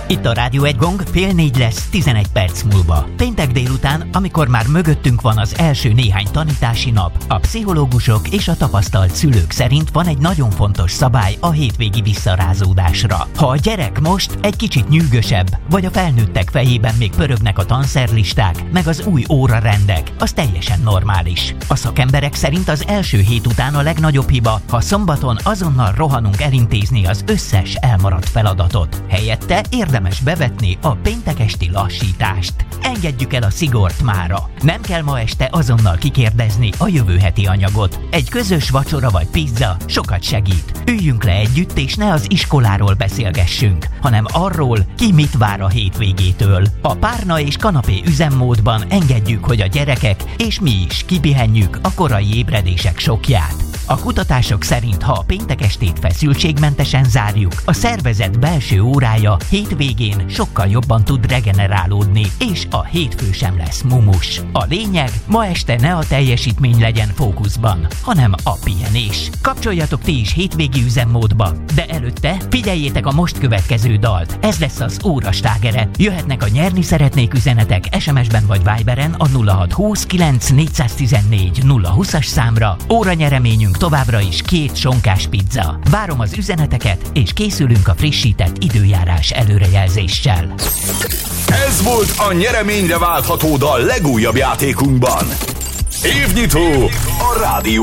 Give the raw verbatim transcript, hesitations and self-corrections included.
Itt a Rádió egy Gong, fél négy lesz tizenegy perc múlva. Péntek délután, amikor már mögöttünk van az első néhány tanítási nap, a pszichológusok és a tapasztalt szülők szerint van egy nagyon fontos szabály a hétvégi visszarázódásra. Ha a gyerek most egy kicsit nyűgösebb, vagy a felnőttek fejében még pörögnek a tanszerlisták, meg az új órarendek, az teljesen normális. A szakemberek szerint az első hét után a legnagyobb hiba, ha szombaton azonnal rohanunk elintézni az összes elmaradt feladatot. Helyette érdemes bevetni a péntek esti lassítást. Engedjük el a szigort mára. Nem kell ma este azonnal kikérdezni a jövő heti anyagot. Egy közös vacsora vagy pizza sokat segít. Üljünk le együtt, és ne az iskoláról beszélgessünk, hanem arról, ki mit vár a hétvégétől. A párna és kanapé üzemmódban engedjük, hogy a gyerekek és mi is kipihenjük a korai ébredések sokját. A kutatások szerint, ha a péntek estét feszültségmentesen zárjuk, a szervezet belső órája hétvégén sokkal jobban tud regenerálódni, és a hétfő sem lesz mumus. A lényeg, ma este ne a teljesítmény legyen fókuszban, hanem a pihenés. Kapcsoljatok ti is hétvégi üzemmódba, de előtte figyeljétek a most következő dalt. Ez lesz az óra slágere. Jöhetnek a nyerni szeretnék üzenetek es em es-ben vagy Viberen a nulla hat húsz kilenc négyszáztizennégy nulla húszas számra. Óra nyereményünk továbbra is két sonkás pizza. Várom az üzeneteket, és készülünk a frissített időjárás előrejelzéssel. Ez volt a nyereményre váltható dal legújabb játékunkban. Évnyitó a Rádió